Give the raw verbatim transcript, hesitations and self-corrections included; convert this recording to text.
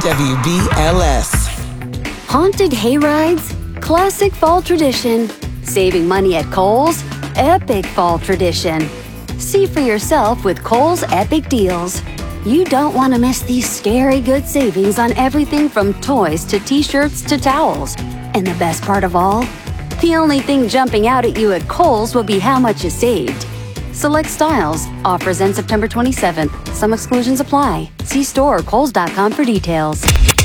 W B L S. Haunted hayrides? Classic fall tradition. Saving money at Kohl's? Epic fall tradition. See for yourself with Kohl's Epic Deals. You don't want to miss these scary good savings on everything from toys to t-shirts to towels. And the best part of all? The only thing jumping out at you at Kohl's will be how much you saved. Select styles. Offers end September twenty-seventh. Some exclusions apply. See store or kohls dot com for details.